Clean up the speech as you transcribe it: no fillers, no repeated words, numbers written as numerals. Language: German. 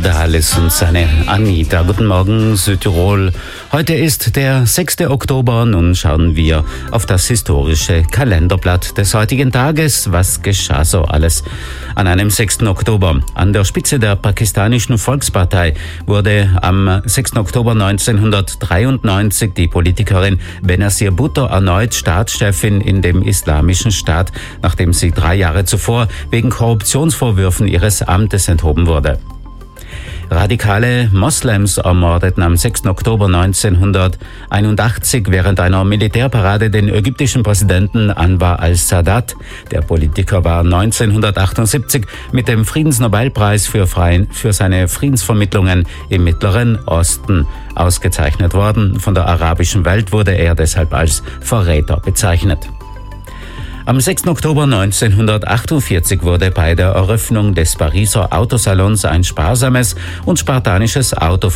Cordalis und seine Anita. Guten Morgen, Südtirol. Heute ist der 6. Oktober. Nun schauen wir auf das historische Kalenderblatt des heutigen Tages. Was geschah so alles an einem 6. Oktober? An der Spitze der pakistanischen Volkspartei wurde am 6. Oktober 1993 die Politikerin Benazir Bhutto erneut Staatschefin in dem Islamischen Staat, nachdem sie 3 Jahre zuvor wegen Korruptionsvorwürfen ihres Amtes enthoben wurde. Radikale Moslems ermordeten am 6. Oktober 1981 während einer Militärparade den ägyptischen Präsidenten Anwar al-Sadat. Der Politiker war 1978 mit dem Friedensnobelpreis für seine Friedensvermittlungen im Mittleren Osten ausgezeichnet worden. Von der arabischen Welt wurde er deshalb als Verräter bezeichnet. Am 6. Oktober 1948 wurde bei der Eröffnung des Pariser Autosalons ein sparsames und spartanisches Auto